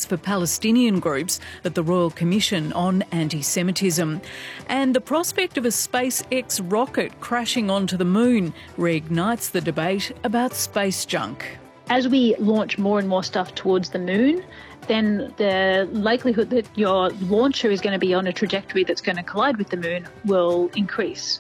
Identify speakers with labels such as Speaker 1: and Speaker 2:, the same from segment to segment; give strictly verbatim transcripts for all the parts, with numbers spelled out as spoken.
Speaker 1: for Palestinian groups at the Royal Commission on Anti-Semitism. And the prospect of a SpaceX rocket crashing onto the moon reignites the debate about space junk.
Speaker 2: As we launch more and more stuff towards the moon, then the likelihood that your launcher is going to be on a trajectory that's going to collide with the moon will increase.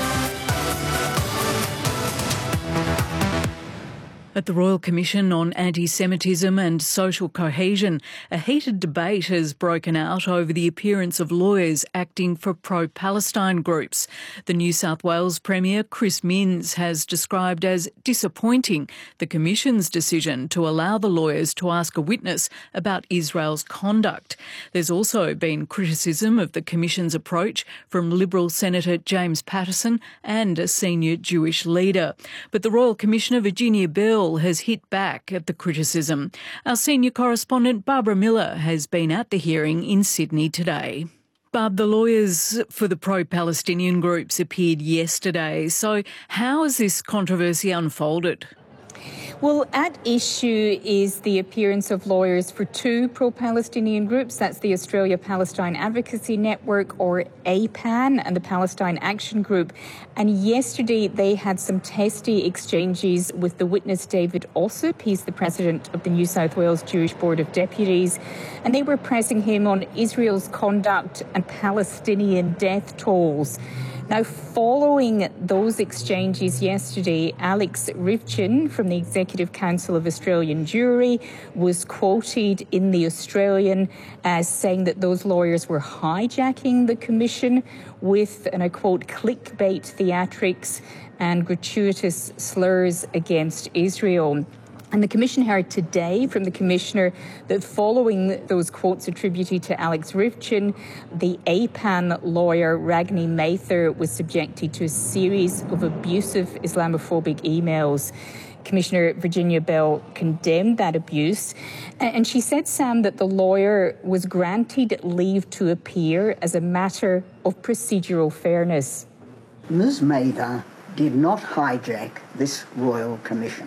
Speaker 1: At the Royal Commission on Anti-Semitism and Social Cohesion, a heated debate has broken out over the appearance of lawyers acting for pro-Palestine groups. The New South Wales Premier, Chris Minns, has described as disappointing the Commission's decision to allow the lawyers to ask a witness about Israel's conduct. There's also been criticism of the Commission's approach from Liberal Senator James Paterson and a senior Jewish leader. But the Royal Commissioner, Virginia Bell, has hit back at the criticism. Our senior correspondent Barbara Miller has been at the hearing in Sydney today. Barb, the lawyers for the pro-Palestinian groups appeared yesterday. So how has this controversy unfolded?
Speaker 3: Well, at issue is the appearance of lawyers for two pro-Palestinian groups. That's the Australia Palestine Advocacy Network, or A P A N, and the Palestine Action Group. And yesterday they had some testy exchanges with the witness David Ossip. He's the president of the New South Wales Jewish Board of Deputies. And they were pressing him on Israel's conduct and Palestinian death tolls. Now, following those exchanges yesterday, Alex Rivchin from the Executive Council of Australian Jewry was quoted in The Australian as saying that those lawyers were hijacking the Commission with, and I quote, clickbait theatrics and gratuitous slurs against Israel. And the Commission heard today from the Commissioner that following those quotes attributed to Alex Rivchin, the A P A N lawyer Ragni Mather was subjected to a series of abusive Islamophobic emails. Commissioner Virginia Bell condemned that abuse, and she said, Sam, that the lawyer was granted leave to appear as a matter of procedural fairness.
Speaker 4: Miz Mather did not hijack this Royal Commission.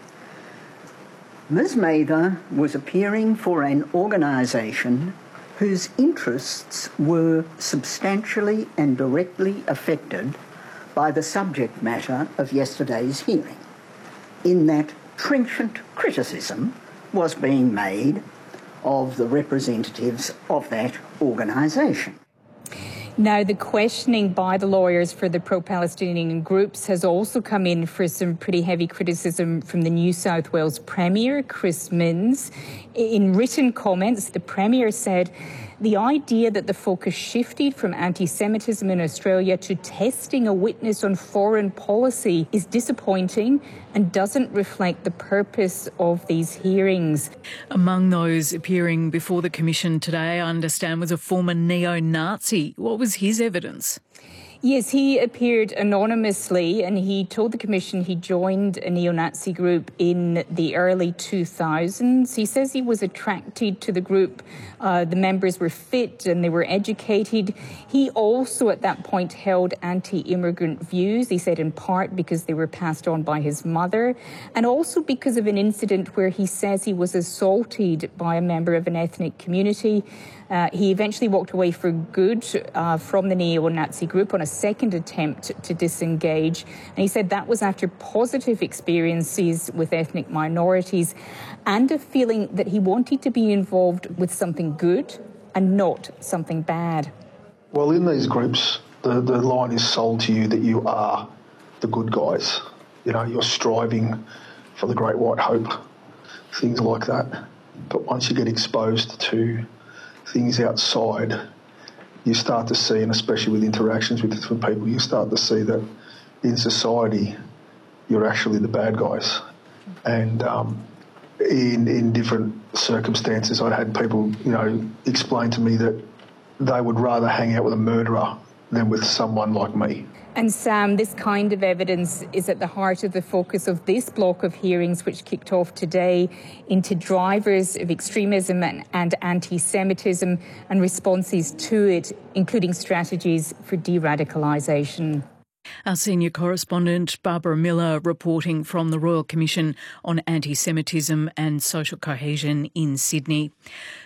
Speaker 4: Miz Mather was appearing for an organisation whose interests were substantially and directly affected by the subject matter of yesterday's hearing, in that trenchant criticism was being made of the representatives of that organisation.
Speaker 3: Now, the questioning by the lawyers for the pro-Palestinian groups has also come in for some pretty heavy criticism from the New South Wales Premier, Chris Minns. In written comments, the Premier said the idea that the focus shifted from anti-Semitism in Australia to testing a witness on foreign policy is disappointing and doesn't reflect the purpose of these hearings.
Speaker 1: Among those appearing before the Commission today, I understand, was a former neo-Nazi. What was his evidence?
Speaker 3: Yes, he appeared anonymously and he told the Commission he joined a neo-Nazi group in the early two thousands. He says he was attracted to the group. Uh, the members were fit and they were educated. He also at that point held anti-immigrant views, he said in part because they were passed on by his mother, and also because of an incident where he says he was assaulted by a member of an ethnic community. Uh, he eventually walked away for good uh, from the neo-Nazi group on a second attempt to disengage. And he said that was after positive experiences with ethnic minorities and a feeling that he wanted to be involved with something good and not something bad.
Speaker 5: Well, in these groups, the, the line is sold to you that you are the good guys. You know, you're striving for the great white hope, things like that. But once you get exposed to things outside, you start to see, and especially with interactions with different people, you start to see that in society, you're actually the bad guys. And um, in in different circumstances, I'd had people, you know, explain to me that they would rather hang out with a murderer than with someone like me.
Speaker 3: And Sam, this kind of evidence is at the heart of the focus of this block of hearings, which kicked off today, into drivers of extremism and, and anti-Semitism and responses to it, including strategies for de-radicalisation.
Speaker 1: Our senior correspondent Barbara Miller reporting from the Royal Commission on Anti-Semitism and Social Cohesion in Sydney.